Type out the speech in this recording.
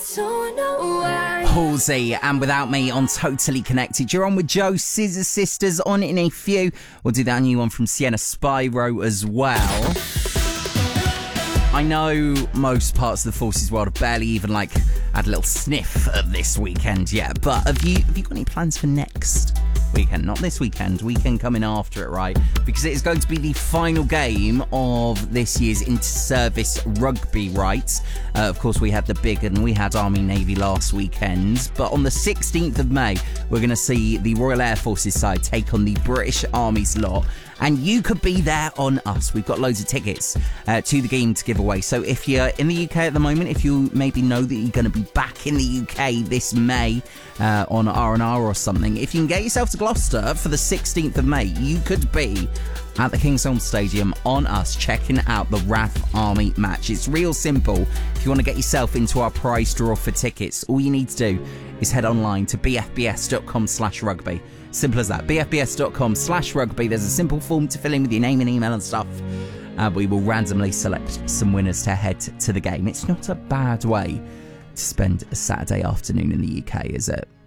don't know why. Halsey and Without Me on Totally Connected. You're on with Joe, Scissor Sisters on in a few. We'll do that new one from Sienna Spyro as well. I know most parts of the Forces world have barely even had a little sniff of this weekend yet, but have you got any plans for next weekend? Not this weekend coming after it, right? Because it is going to be the final game of this year's inter-service rugby rights. Of course, we had the big and we had Army Navy last weekend, but on the 16th of May, we're going to see the Royal Air Forces side take on the British Army's lot. And you could be there on us. We've got loads of tickets to the game to give away. So if you're in the UK at the moment, if you maybe know that you're going to be back in the UK this May on R&R or something, if you can get yourself to Gloucester for the 16th of May, you could be at the Kingsholm Stadium on us checking out the RAF Army match. It's real simple. If you want to get yourself into our prize draw for tickets, all you need to do is head online to bfbs.com/rugby. Simple as that. bfbs.com/rugby. There's a simple form to fill in with your name and email and stuff. We will randomly select some winners to head to the game. It's not a bad way to spend a Saturday afternoon in the UK, is it?